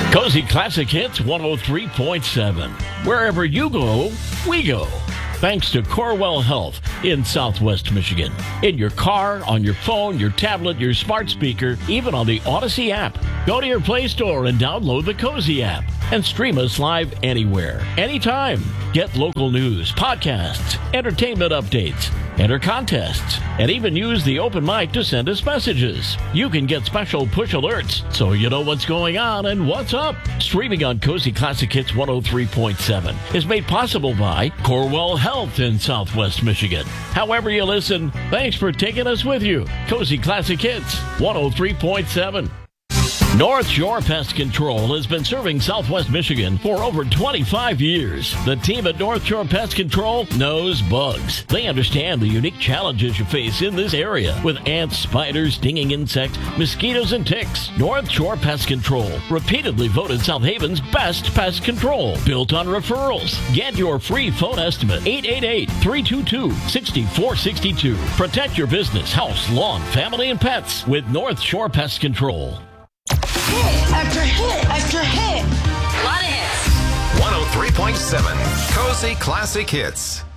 Cozy Classic Hits 103.7. Wherever you go, we go. Thanks to Corewell Health in Southwest Michigan. In your car, on your phone, your tablet, your smart speaker, even on the Odyssey app. Go to your Play Store and download the Cozy app and stream us live anywhere, anytime. Get local news, podcasts, entertainment updates, enter contests, and even use the open mic to send us messages. You can get special push alerts so you know what's going on and what's up. Streaming on Cozy Classic Hits 103.7 is made possible by Corewell Health in Southwest Michigan. However you listen, thanks for taking us with you. Cozy Classic Hits 103.7. North Shore Pest Control has been serving Southwest Michigan for over 25 years. The team at North Shore Pest Control knows bugs. They understand the unique challenges you face in this area with ants, spiders, stinging insects, mosquitoes, and ticks. North Shore Pest Control, repeatedly voted South Haven's best pest control. Built on referrals. Get your free phone estimate, 888-322-6462. Protect your business, house, lawn, family, and pets with North Shore Pest Control. Hit after hit after hit. A lot of hits. 103.7 Cozy Classic Hits.